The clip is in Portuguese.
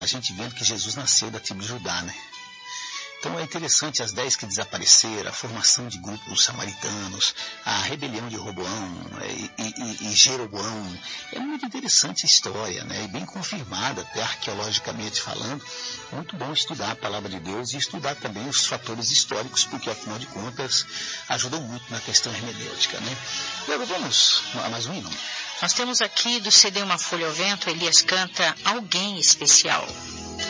a gente vendo que Jesus nasceu da tribo de Judá, né? Então é interessante as 10 que desapareceram, a formação de grupos samaritanos, a rebelião de Roboão e Jeroboão. É muito interessante a história, né? E bem confirmada, até arqueologicamente falando. Muito bom estudar a palavra de Deus e estudar também os fatores históricos, porque afinal de contas ajudam muito na questão hermenêutica, né? E agora vamos a mais um hino. Nós temos aqui do CD Uma Folha ao Vento, Elias canta Alguém Especial.